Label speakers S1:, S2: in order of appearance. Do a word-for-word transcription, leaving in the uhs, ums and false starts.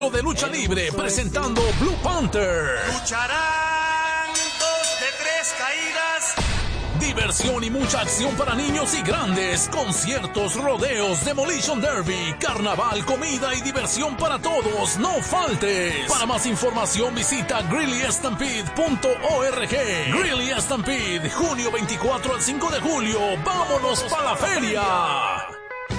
S1: de lucha libre presentando Blue Panther.
S2: Lucharán dos de tres caídas.
S1: Diversión y mucha acción para niños y grandes. Conciertos, rodeos, Demolition Derby, carnaval, comida y diversión para todos. No faltes. Para más información visita greeley stampede punto org. Greeley Stampede, junio veinticuatro al cinco de julio. ¡Vámonos para la feria!